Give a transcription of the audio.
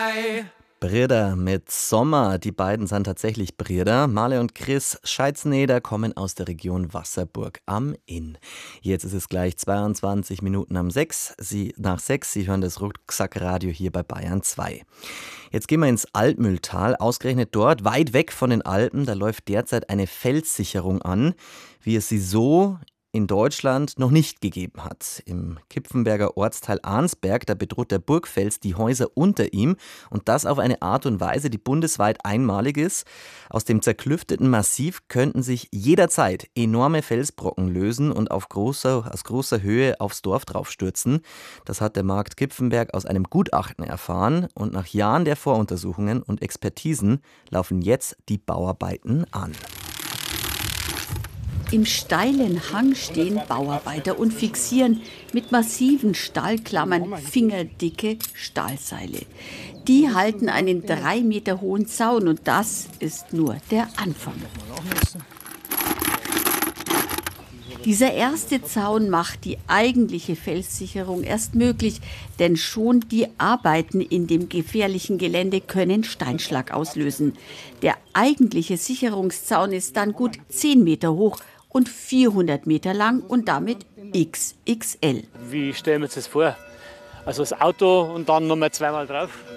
Brüder mit Sommer. Die beiden sind tatsächlich Brüder. Marle und Chris Scheidsneder kommen aus der Region Wasserburg am Inn. Jetzt ist es gleich 22 Minuten nach 6. Sie hören das Rucksackradio hier bei Bayern 2. Jetzt gehen wir ins Altmühltal. Ausgerechnet dort, weit weg von den Alpen, da läuft derzeit eine Felssicherung an, wie es sie so in Deutschland noch nicht gegeben hat. Im Kipfenberger Ortsteil Arnsberg, da bedroht der Burgfels die Häuser unter ihm und das auf eine Art und Weise, die bundesweit einmalig ist. Aus dem zerklüfteten Massiv könnten sich jederzeit enorme Felsbrocken lösen und aus großer Höhe aufs Dorf draufstürzen. Das hat der Markt Kipfenberg aus einem Gutachten erfahren und nach Jahren der Voruntersuchungen und Expertisen laufen jetzt die Bauarbeiten an. Im steilen Hang stehen Bauarbeiter und fixieren mit massiven Stahlklammern fingerdicke Stahlseile. Die halten einen 3 Meter hohen Zaun und das ist nur der Anfang. Dieser erste Zaun macht die eigentliche Felssicherung erst möglich, denn schon die Arbeiten in dem gefährlichen Gelände können Steinschlag auslösen. Der eigentliche Sicherungszaun ist dann gut 10 Meter hoch und 400 Meter lang und damit XXL. Wie stellen wir uns das vor? Also das Auto und dann nochmal zweimal drauf?